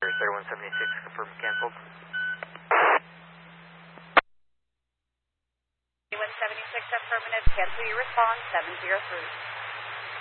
3176, confirm canceled. 176 affirmative, cancel your response, 703.